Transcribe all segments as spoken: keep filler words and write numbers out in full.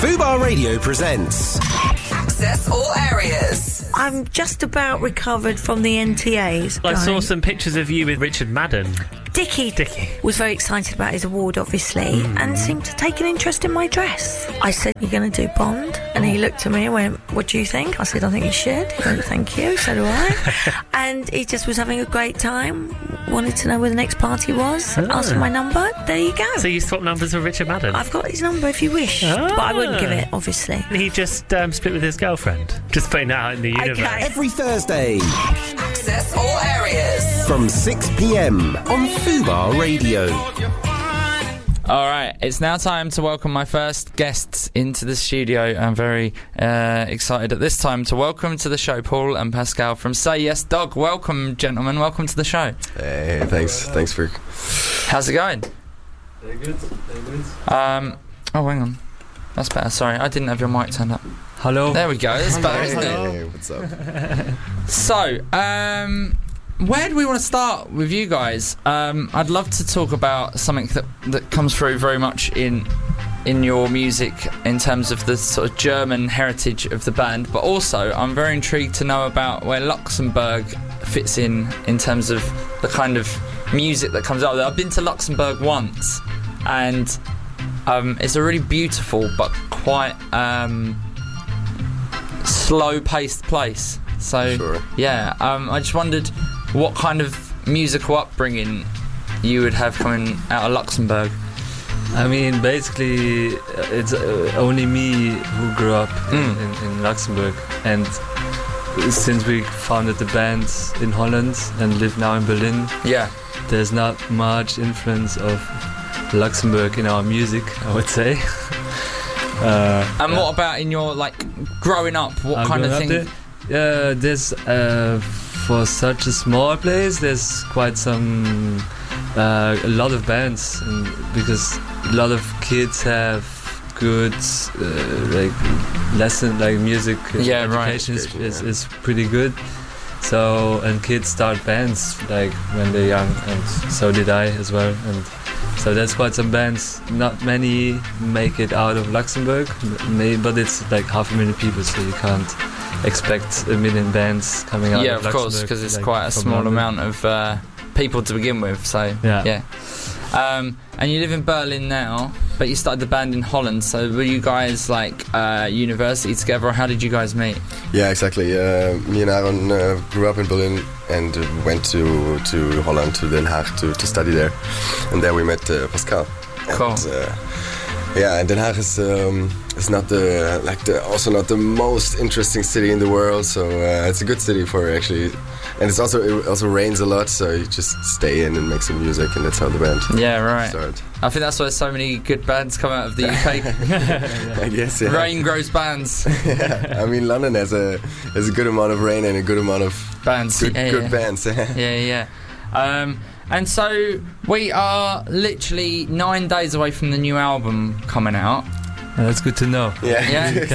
Fubar Radio presents Access All Areas. I'm just about recovered from the N T As. I Going. saw some pictures of you with Richard Madden. Dickie, Dickie. was very excited about his award, obviously, Mm. and seemed to take an interest in my dress. I said, "You're going to do Bond?" And he looked at me and went, "What do you think?" I said, "I think you should." He went, "Thank you." So do I. And he just was having a great time. Wanted to know where the next party was. Ah. Asked for my number. There you go. So you swapped numbers with Richard Madden? I've got his number if you wish, Ah. but I wouldn't give it, obviously. He just um, split with his girlfriend. Just putting that out in the universe. Okay. every Thursday Access All Areas. from six p.m. on Fubar Radio. Alright, it's now time to welcome my first guests into the studio. I'm very uh, excited at this time to welcome to the show Paul and Pascal from Say Yes Dog. Welcome, gentlemen, welcome to the show. Hey, thanks. Thanks for... How's it going? Very good, very good. Um, oh, hang on. That's better, sorry, I didn't have your mic turned up. Hello. There we go, that's better, isn't it? Hey, what's up? So, um, where do we want to start with you guys? Um, I'd love to talk about something that, that comes through very much in in your music in terms of the sort of German heritage of the band, but also I'm very intrigued to know about where Luxembourg fits in in terms of the kind of music that comes out of there. I've been to Luxembourg once, and um, it's a really beautiful but quite um, slow-paced place. So, Sure. yeah, um, I just wondered what kind of musical upbringing you would have coming out of Luxembourg. I mean, basically, uh, it's uh, only me who grew up in, Mm. in, in Luxembourg, and since we founded the band in Holland and live now in Berlin, Yeah. there's not much influence of Luxembourg in our music, I would say. uh, And yeah. what about in your, like, growing up? What Uh, kind of growing thing? up there, uh, there's uh, for such a small place, there's quite some uh, a lot of bands, and because a lot of kids have good uh, like lesson, like music Yeah, right. education is, Education, is, yeah. is pretty good. So, and kids start bands like when they're young, and so did I as well. And so that's quite some bands. Not many make it out of Luxembourg, may, but it's like half a million people, so you can't expect a million bands coming out Yeah, of of course, Luxembourg, because it's like, quite a from small London. amount of uh, people to begin with, so, Yeah. yeah. Um, and you live in Berlin now, but you started the band in Holland, so were you guys, like, uh, university together, or how did you guys meet? Yeah, exactly. Uh, me and Aaron uh, grew up in Berlin and uh, went to, to Holland, to Den Haag, to, to study there. And there we met uh, Pascal. Cool. And, uh, yeah, and Den Haag is um, is not the like the also not the most interesting city in the world. So uh, it's a good city for actually, and it's also it also rains a lot. So you just stay in and make some music, and that's how the band Yeah, right. started. I think that's why so many good bands come out of the U K. I guess. Yeah. Rain grows bands. Yeah. I mean, London has a has a good amount of rain and a good amount of Bands. good yeah, good yeah. bands. Yeah, yeah, yeah. Um, and so we are literally nine days away from the new album coming out. Uh, that's good to know. Yeah. Yeah.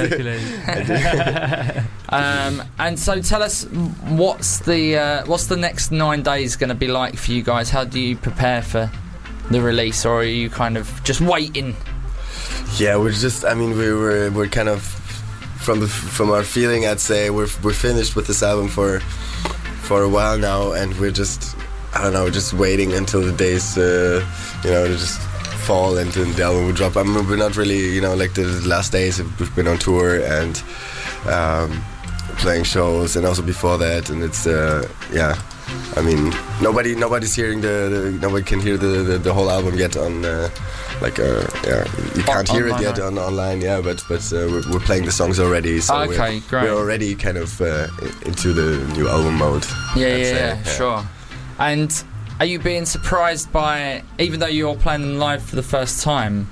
Calculate. Um, and so tell us what's the uh, what's the next nine days going to be like for you guys? How do you prepare for the release, or are you kind of just waiting? Yeah, we're just. I mean, we were we're kind of from the from our feeling. I'd say we're we're finished with this album for for a while now, and we're just I don't know, just waiting until the days uh, you know to just fall and then the album will drop. I mean, we're not really you know like the last days we've been on tour and um, playing shows, and also before that, and it's uh, yeah. I mean, nobody nobody's hearing the, the nobody can hear the, the, the whole album yet on uh, like uh, yeah you can't On- hear it online, yet right. on online yeah but but uh, we're, we're playing the songs already, so Okay, we're, great. we're already kind of uh, into the new album mode. Yeah, I'd yeah, say, yeah, sure. And are you being surprised by, even though you're playing them live for the first time,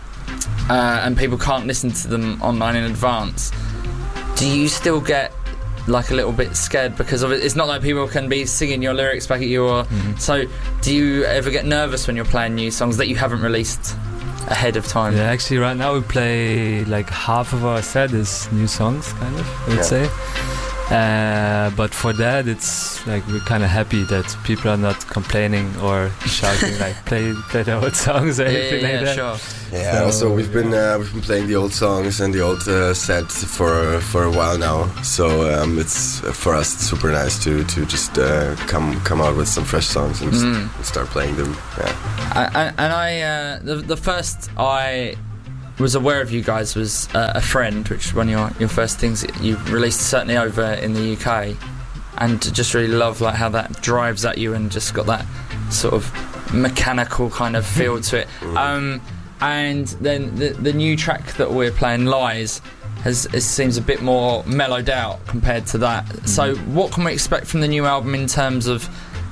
uh, and people can't listen to them online in advance, do you still get like a little bit scared because of it? It's not like people can be singing your lyrics back at you, or Mhm. so do you ever get nervous when you're playing new songs that you haven't released ahead of time? Yeah, actually, right now we play like half of our set is new songs, kind of, I would Yeah. say. Uh, but for that, it's like we're kind of happy that people are not complaining or shouting like play play the old songs or Yeah, anything yeah, like yeah, that. sure. Yeah. So, also, we've been uh, we've been playing the old songs and the old uh, set for for a while now. So um, it's for us it's super nice to to just uh, come come out with some fresh songs and, just, Mm. and start playing them. Yeah. And, and I, uh, the, the first I was aware of you guys was uh, A Friend, which is one of your, your first things that you released, certainly over in the U K, and just really love like how that drives at you and just got that sort of mechanical kind of feel to it. Um, and then the, the new track that we're playing, Lies, has it seems a bit more mellowed out compared to that. So what can we expect from the new album in terms of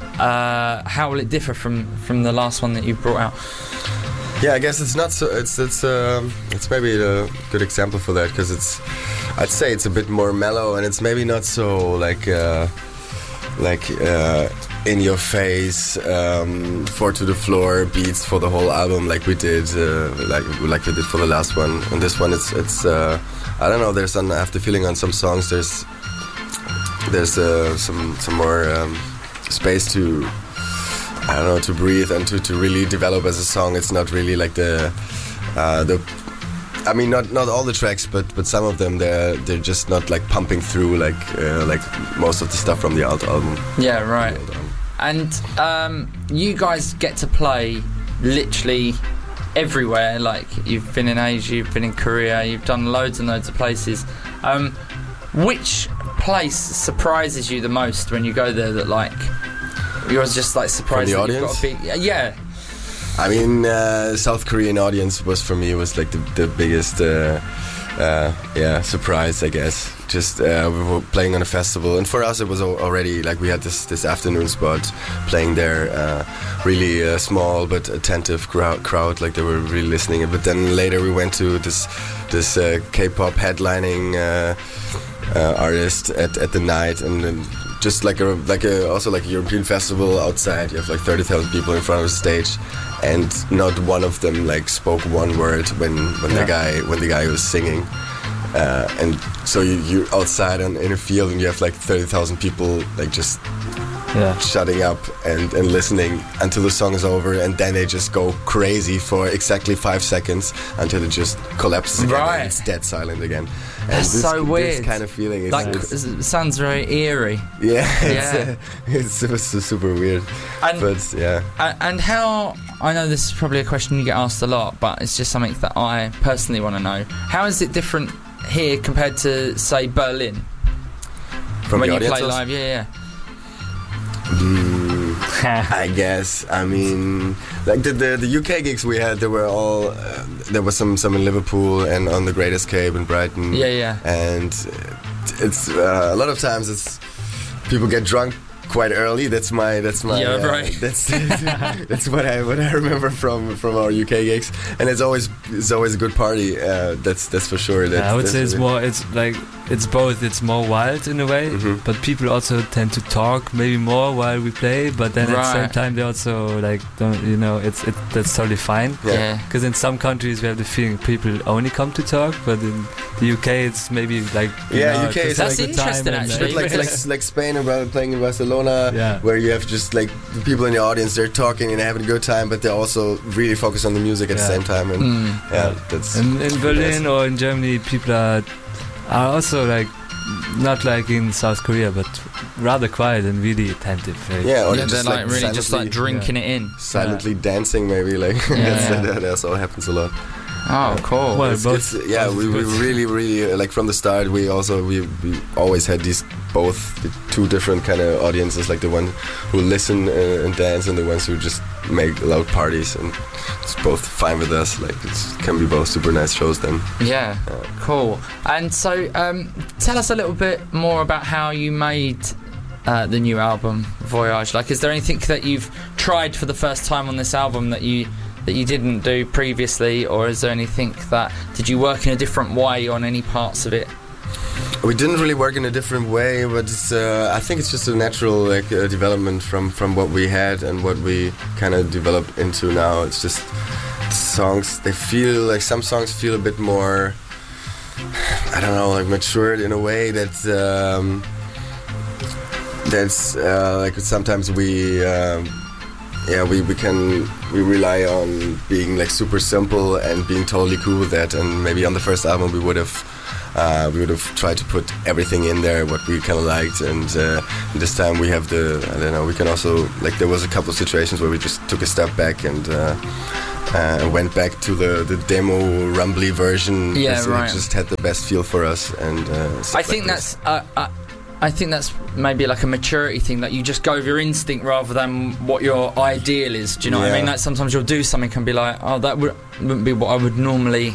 uh, how will it differ from, from the last one that you brought out? Yeah, I guess it's not so. It's it's um, it's maybe a good example for that because it's. I'd say it's a bit more mellow and it's maybe not so like uh, like uh, in your face, um, four to the floor beats for the whole album like we did uh, like like we did for the last one. And this one, it's it's. Uh, I don't know. There's some. I have the feeling on some songs there's there's uh, some some more um, space to. I don't know, to breathe and to, to really develop as a song. It's not really like the uh, the I mean not not all the tracks but but some of them they're they're just not like pumping through like uh, like most of the stuff from the old album. Yeah, right. The old album. And um, you guys get to play literally everywhere. Like you've been in Asia, you've been in Korea, you've done loads and loads of places. Um, which place surprises you the most when you go there? That like you're just like surprised From the that audience? you've got a big yeah. I mean, uh, South Korean audience was for me was like the, the biggest, uh, uh, yeah, surprise, I guess. Just uh, we were playing on a festival, and for us it was al- already like we had this this afternoon spot playing there, uh, really uh, small but attentive crowd, crowd, like they were really listening. But then later we went to this this uh, K-pop headlining uh, uh, artist at, at the night, and then just like a like a also like a European festival outside. You have like thirty thousand people in front of the stage, and not one of them like spoke one word when when Yeah. the guy when the guy was singing. Uh, and so you, you're outside on, in a field and you have like thirty thousand people like just Yeah. shutting up and, and listening until the song is over, and then they just go crazy for exactly five seconds until it just collapses again Right. and it's dead silent again. And That's this, so weird. This kind of feeling is, Like is it sounds very eerie. yeah, it's, Yeah. uh, it's, it's super weird. And But yeah, Uh, and how, I know this is probably a question you get asked a lot, but it's just something that I personally want to know. How is it different here compared to, say, Berlin? from when the you play audiences? live, yeah, yeah. Mm, I guess. I mean, like the, the the U K gigs we had, there were all uh, there was some some in Liverpool and on the Great Escape in Brighton. Yeah, yeah. And it's uh, a lot of times it's people get drunk quite early. That's my that's my Yeah, uh, right. That's that's what I what I remember from from our U K gigs. And it's always it's always a good party. Uh, that's that's for sure. That, Yeah, I would that's say it's really- more. It's like it's both. It's more wild in a way, Mhm. but people also tend to talk maybe more while we play. But then at the same Right. time, they also like don't. You know, it's it, that's totally fine. Yeah. Yeah. Because in some countries we have the feeling people only come to talk, but in the U K it's maybe like you Yeah, know, U K just is That's like a time interesting, and, actually. But like, like like Spain and Bar- playing in Barcelona, Yeah. where you have just like the people in the audience, they're talking and having a good time, but they're also really focused on the music at the Yeah. same time. And Mm. yeah, that's in, in Berlin or in Germany, people are are also like not like in South Korea, but rather quiet and really attentive. Right? yeah, or Yeah, just they're like, really just silently- like drinking it in. silently dancing, maybe like Yeah. that's, Yeah. that, that also happens a lot. Oh, cool. Well, It's- both. it's- yeah, both we, is we good. really, really uh, like from the start. We also we, we always had these both the two different kind of audiences, like the one who listen uh, and dance, and the ones who just make loud parties, and it's both fine with us. Like it can be both super nice shows then. Yeah, cool. And so, um, tell us a little bit more about how you made uh, the new album, Voyage. Like, is there anything that you've tried for the first time on this album that you that you didn't do previously, or is there anything that did you work in a different way on any parts of it? We didn't really work in a different way, but it's, uh, I think it's just a natural like uh, development from, from what we had and what we kind of developed into now. It's just songs. They feel like some songs feel a bit more, I don't know, like matured in a way that um, that's uh, like sometimes we. Um, Yeah, we, we can we rely on being like super simple and being totally cool with that. And maybe on the first album we would have uh, we would have tried to put everything in there what we kind of liked. And uh, this time we have the I don't know we can also like there was a couple of situations where we just took a step back and uh, uh, went back to the, the demo rumbly version. Yeah, because right. It just had the best feel for us. And uh, I think like that's. Uh, uh, I think that's maybe like a maturity thing, that you just go with your instinct rather than what your ideal is. Do you know what I Yeah. mean? Like sometimes you'll do something and be like, oh, that would, wouldn't be what I would normally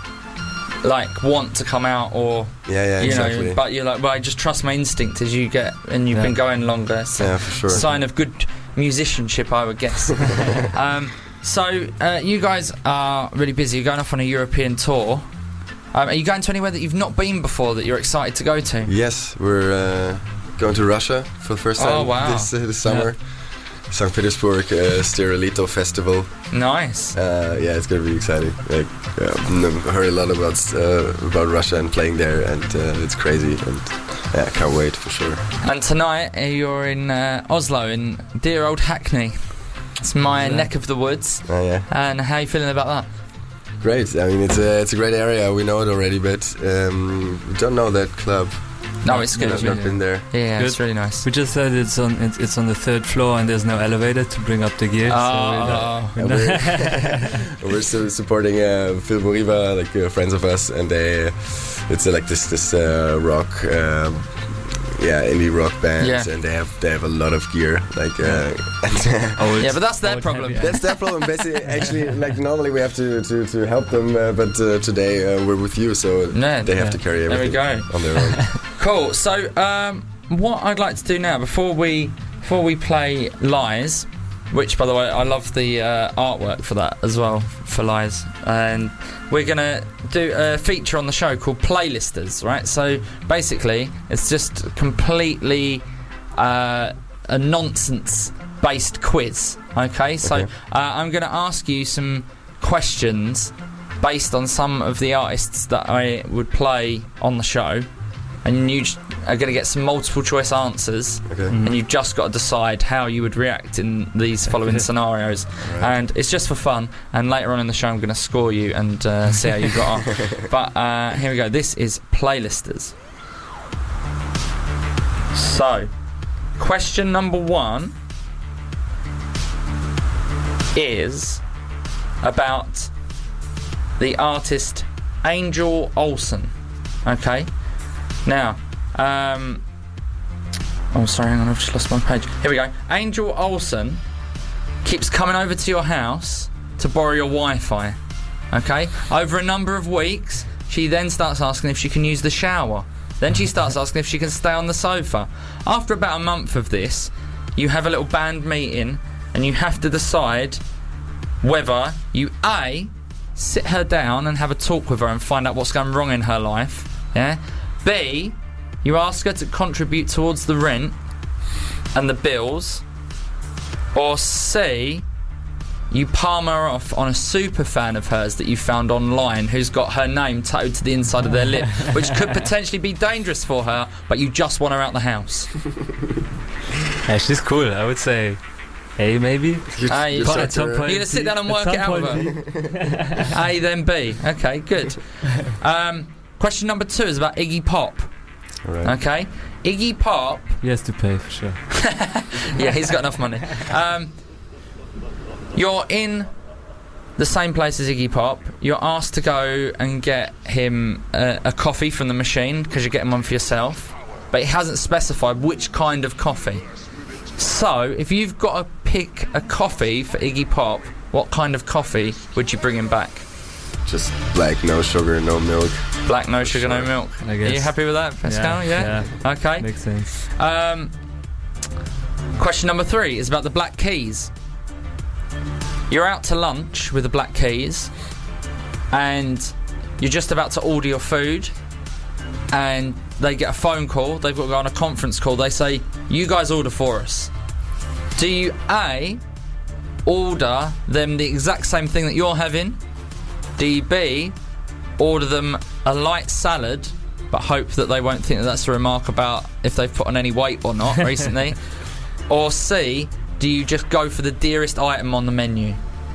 like want to come out, or Yeah, yeah, you exactly. know. But you're like, well, I just trust my instinct as you get, and you've Yeah. been going longer. So Yeah, for sure. Sign of good musicianship, I would guess. um, so uh, you guys are really busy. You're going off on a European tour. Um, are you going to anywhere that you've not been before that you're excited to go to? Yes, we're uh, going to Russia for the first time Oh, wow. this, uh, this summer. Saint Petersburg uh, Sterolito Festival. Nice. Uh, yeah, it's gonna be exciting. Like, uh, I heard a lot about uh, about Russia and playing there, and uh, it's crazy. And yeah, I can't wait for sure. And tonight uh, you're in uh, Oslo, in dear old Hackney. It's my Yeah. neck of the woods. Uh, yeah, And how are you feeling about that? great. I mean, it's a it's a great area. We know it already, but um, we don't know that club. No, it's good. I've not been there. Yeah, it's Good. really nice. We just heard it's on it's, it's on the third floor and there's no elevator to bring up the gear. Oh. so we're not- And we're, we're still supporting uh, Phil Moriva, like uh, friends of us, and they it's uh, like this this uh, rock, um, yeah, indie rock band, Yeah. and they have they have a lot of gear, like. Uh, old- Yeah, but that's their old problem. heavy- That's their problem. Basically, actually, like normally we have to to, to help them, uh, but uh, today uh, we're with you, so Yeah, they have yeah. to carry There we everything go. on their own. Cool. So, um, what I'd like to do now, before we before we play Lies, which, by the way, I love the uh, artwork for that as well, for Lies, and we're gonna do a feature on the show called Playlisters, right? So basically, it's just completely uh, a nonsense-based quiz. Okay, so Okay. uh, I'm gonna ask you some questions based on some of the artists that I would play on the show, and you j- are going to get some multiple choice answers, Okay. and you've just got to decide how you would react in these following scenarios. And it's just for fun, and later on in the show I'm going to score you and uh, see how you got on. But uh, here we go. This is Playlisters. So, question number one is about the artist Angel Olsen. Okay. Now, um, oh, sorry, hang on, I've just lost my page. Here we go. Angel Olsen keeps coming over to your house to borrow your Wi-Fi. Okay. Over a number of weeks, she then starts asking if she can use the shower. Then she starts asking if she can stay on the sofa. After about a month of this, you have a little band meeting, and you have to decide whether you A, sit her down and have a talk with her and find out what's going wrong in her life, yeah? B, you ask her to contribute towards the rent and the bills. Or C, you palm her off on a super fan of hers that you found online who's got her name tattooed to the inside of their lip, which could potentially be dangerous for her, but you just want her out the house. Yeah, she's cool. I would say A, maybe. You, Ah, you- you But start at some to- point- You're going to sit down and At work some it out point- with her. A, then B. Okay, good. Um, question number two is about Iggy Pop. Alright. Okay? Iggy Pop... He has to pay for sure. Yeah, he's got enough money. Um, you're in the same place as Iggy Pop. You're asked to go and get him a, a coffee from the machine because you're getting one for yourself, but it hasn't specified which kind of coffee. So, if you've got to pick a coffee for Iggy Pop, what kind of coffee would you bring him back? Just black, no sugar, no milk. Black, no sugar, no milk. I Are guess. you happy with that, Pascal? Yeah? yeah. Okay. Makes sense. Um, question number three is about the Black Keys. You're out to lunch with the Black Keys, and you're just about to order your food, and they get a phone call. They've got to go on a conference call. They say, you guys order for us. Do you A, order them the exact same thing that you're having? Do you B, order them a light salad but hope that they won't think that that's a remark about if they've put on any weight or not recently? Or C, do you just go for the dearest item on the menu?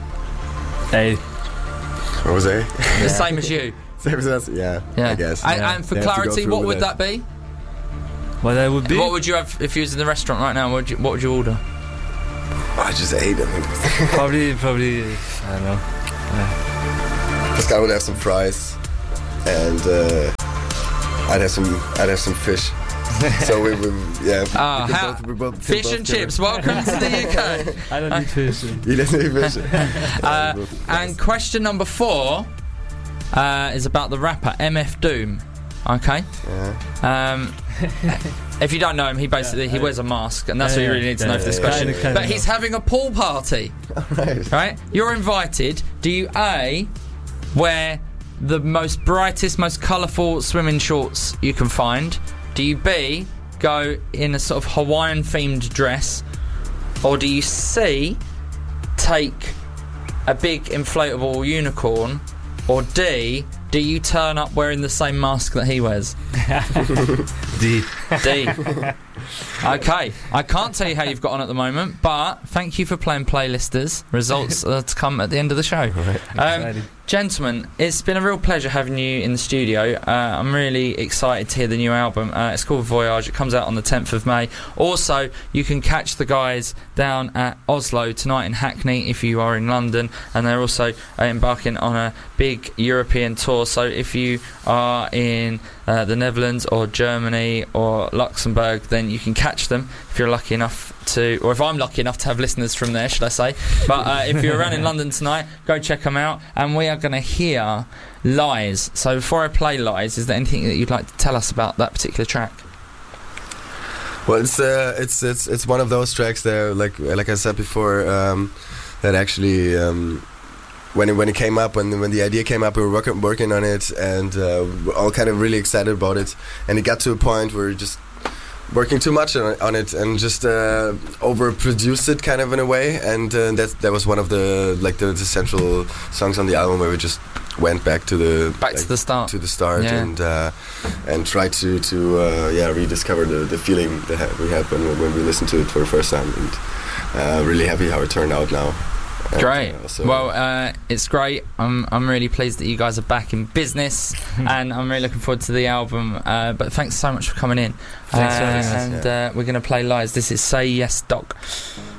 A. What was A? The same as you. Same as us? Yeah, Yeah. I guess. And, Yeah. and for They have to go clarity, through what with would it. that be? What that would be? What would you have if you was in the restaurant right now? What would you, what would you order? Oh, I just ate them. probably, probably, I don't know. This guy would have some fries, and uh, I'd have some. I'd have some fish. So we, we yeah. Ah, we could how- both- we both- Fish both and get it. chips. Welcome to the U K. I don't need fish. He doesn't eat fish. Uh, Yeah, and question number four uh, is about the rapper M F Doom. Okay. yeah. Um, if you don't know him, he basically he wears a mask, and that's Yeah, what you yeah, really need to yeah, know for this yeah, question. kinda, kinda But know. he's having a pool party, Right. right? You're invited. Do you A, wear the most brightest, most colourful swimming shorts you can find? Do you B, go in a sort of Hawaiian themed dress? Or do you C, take a big inflatable unicorn? Or D, do you turn up wearing the same mask that he wears? D. D. Okay, I can't tell you how you've got on at the moment, but thank you for playing Playlisters. Results are to come at the end of the show. Um, Exciting. gentlemen, it's been a real pleasure having you in the studio. Uh, I'm really excited to hear the new album. Uh, it's called Voyage. It comes out on the tenth of May. Also, you can catch the guys down at Oslo tonight in Hackney if you are in London, and they're also uh, embarking on a big European tour. So if you are in uh, the Netherlands or Germany or Luxembourg, then you can catch them if you're lucky enough to, or if I'm lucky enough to have listeners from there, should I say. But uh, if you're around in London tonight, go check them out. And we are going to hear Lies. So before I play Lies, is there anything that you'd like to tell us about that particular track? Well, it's uh, it's it's it's one of those tracks there, like like I said before, um, that actually um, when it when it came up, when when the idea came up, we were working working on it, and uh, we're all kind of really excited about it. And it got to a point where we just working too much on, on it and just uh, overproduced it kind of in a way. And uh, that that was one of the like the, the central songs on the album where we just went back to the Back like, to the start. to the start Yeah. and uh, and try to to uh, yeah rediscover the, the feeling that ha- we had when when we listened to it for the first time, and uh, really happy how it turned out now. And, Great. uh, so- Well, uh, it's great. I'm I'm really pleased that you guys are back in business, and I'm really looking forward to the album. Uh, but thanks so much for coming in. Thanks for Uh, having us. And uh, we're going to play Lies. This is Say Yes, Doc.